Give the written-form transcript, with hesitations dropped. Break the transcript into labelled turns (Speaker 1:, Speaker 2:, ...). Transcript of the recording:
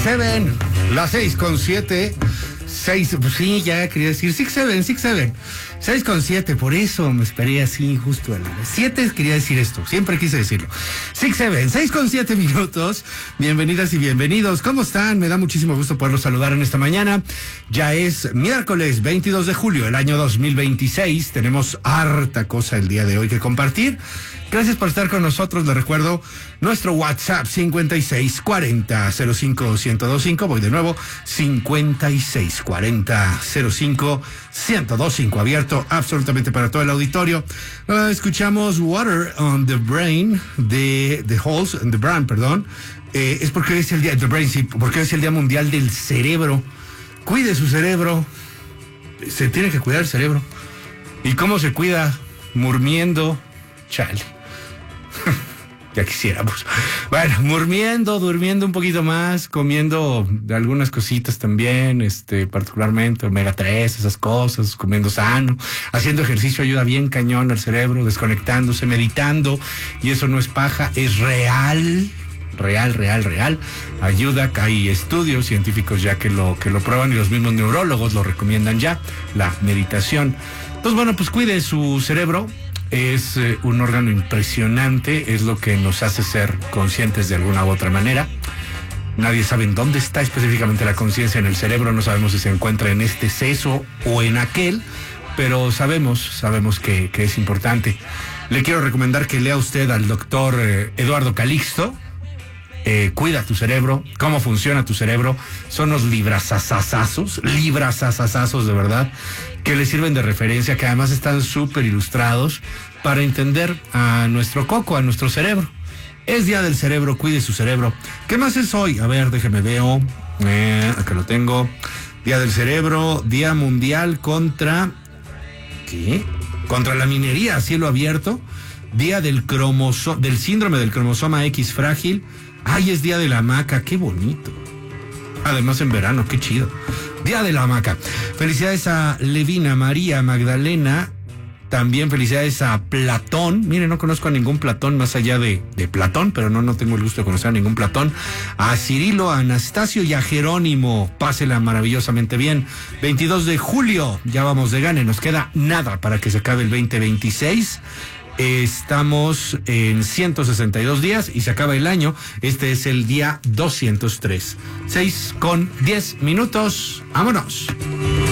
Speaker 1: 6-7, las 6:07. 6, pues sí, ya quería decir 6-7. 6:07, por eso me esperé así justo a las 7, quería decir esto, siempre quise decirlo. 6:07 minutos, bienvenidas y bienvenidos, ¿cómo están? Me da muchísimo gusto poderlos saludar en esta mañana. Ya es miércoles 22 de julio del año 2026, tenemos harta cosa el día de hoy que compartir. Gracias por estar con nosotros. Les recuerdo nuestro WhatsApp 5640-05-1025. Voy de nuevo, 5640-05-1025, abierto absolutamente para todo el auditorio. Escuchamos Water on the Brain de The Halls and the Brand, perdón. Es porque hoy es el día, The Brain, sí, porque hoy es el Día Mundial del Cerebro. Cuide su cerebro. Se tiene que cuidar el cerebro. ¿Y cómo se cuida? Murmiendo. Chale. Ya quisiéramos. Bueno, durmiendo un poquito más, comiendo algunas cositas también, particularmente omega 3, esas cosas, comiendo sano, haciendo ejercicio ayuda bien cañón al cerebro, desconectándose, meditando, y eso no es paja, es real. Ayuda, hay estudios científicos ya que lo prueban y los mismos neurólogos lo recomiendan ya, la meditación. Entonces, bueno, pues cuide su cerebro. Es un órgano impresionante, es lo que nos hace ser conscientes de alguna u otra manera. Nadie sabe en dónde está específicamente la conciencia en el cerebro, no sabemos si se encuentra en este seso o en aquel, pero sabemos que es importante. Le quiero recomendar que lea usted al doctor Eduardo Calixto. Cuida tu cerebro, cómo funciona tu cerebro, son unos librazazazazos de verdad, que le sirven de referencia, que además están súper ilustrados para entender a nuestro coco, a nuestro cerebro. Es Día del Cerebro, cuide su cerebro. ¿Qué más es hoy? A ver, déjeme veo. Acá lo tengo. Día del Cerebro, Día Mundial contra... ¿qué? Contra la minería a cielo abierto. Día del síndrome del cromosoma X frágil. Ay, es Día de la Hamaca, qué bonito. Además en verano, qué chido. Día de la Hamaca. Felicidades a Levina, María, Magdalena. También felicidades a Platón. Miren, no conozco a ningún Platón más allá de Platón, pero no tengo el gusto de conocer a ningún Platón. A Cirilo, a Anastasio y a Jerónimo. Pásela maravillosamente bien. 22 de julio, ya vamos de gane. Nos queda nada para que se acabe el 2026. Estamos en 162 días y se acaba el año. Este es el día 203. 6:10 minutos. ¡Vámonos!